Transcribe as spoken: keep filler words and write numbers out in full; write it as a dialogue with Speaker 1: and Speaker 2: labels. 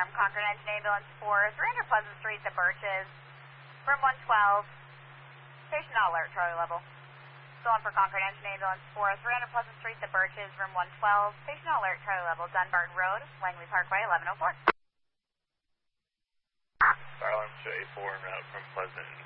Speaker 1: from Concord Engine Ambulance for three hundred Pleasant Street, The Birches, room one twelve, patient not alert, Charlie level. Still on for Concord Engine Ambulance for three hundred Pleasant Street, The Birches, room one twelve, patient not alert, Charlie level, Dunbarton Road, Langley Parkway, eleven oh four.
Speaker 2: Fire alarm show eight four en route from Pleasant